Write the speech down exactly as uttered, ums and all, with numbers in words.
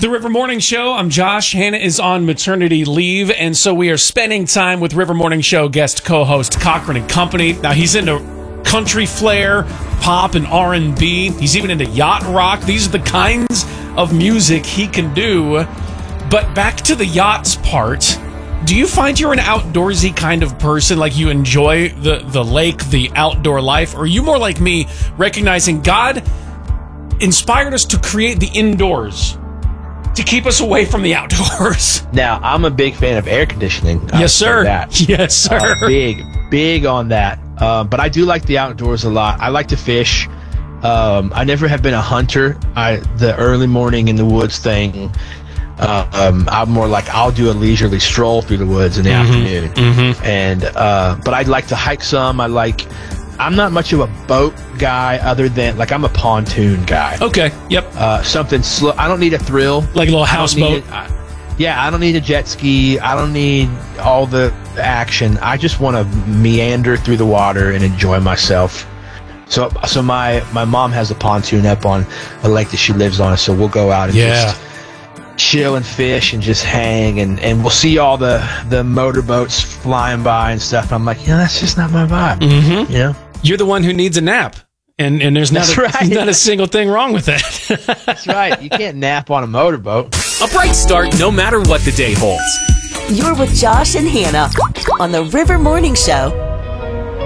The River Morning Show. I'm Josh. Hannah is on maternity leave, and so we are spending time with River Morning Show guest co-host Cochran and Company. Now, he's into country flair, pop, and R and B. He's even into yacht rock. These are the kinds of music he can do. But back to the yachts part, do you find you're an outdoorsy kind of person? Like you enjoy the, the lake, the outdoor life? Or are you more like me, recognizing God inspired us to create the indoors to keep us away from the outdoors? Now, I'm a big fan of air conditioning. Yes, sir. That. Yes, sir. Uh, big, big on that. Uh, but I do like the outdoors a lot. I like to fish. Um, I never have been a hunter. I the early morning in the woods thing, uh, um, I'm more like I'll do a leisurely stroll through the woods in the mm-hmm. afternoon. Mm-hmm. And uh, but I'd like to hike some. I like. I'm not much of a boat guy, other than like I'm a pontoon guy. Okay. Yep. Uh, something slow. I don't need a thrill. Like a little houseboat. Yeah, I don't need a jet ski. I don't need all the action. I just want to meander through the water and enjoy myself. So, so my my mom has a pontoon up on a lake that she lives on, so we'll go out and yeah. just chill and fish and just hang, and, and we'll see all the, the motorboats flying by and stuff. And I'm like, yeah, that's just not my vibe. Mm-hmm. You know? You're the one who needs a nap, and and there's not a, right. not a single thing wrong with that. That's right. You can't nap on a motorboat. A bright start no matter what the day holds. You're with Josh and Hannah on the River Morning Show.